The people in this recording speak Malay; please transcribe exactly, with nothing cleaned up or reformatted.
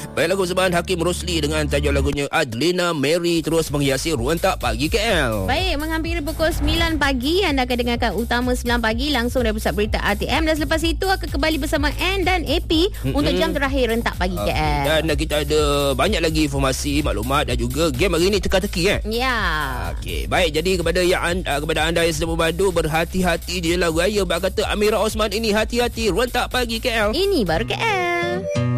Baik, lagu persembahan Hakim Rosli dengan tajuk lagunya Adlina Mary terus menghiasi Ruantak Pagi K L. Baik, menghampiri pukul sembilan pagi, anda akan dengarkan Utama sembilan pagi langsung dari Pusat Berita R T M, dan selepas itu akan kembali bersama Ann dan A P mm-hmm. untuk jam terakhir Rentak Pagi okay. K L. Dan kita ada banyak lagi informasi, maklumat dan juga game hari ini teka-teki kan? Ya. Okey, baik, jadi kepada yang uh, kepada anda yang sedang membantu, berhati-hati di jalan raya. Bak kata Amira Osman ini, hati-hati Rentak Pagi K L. Ini baru K L.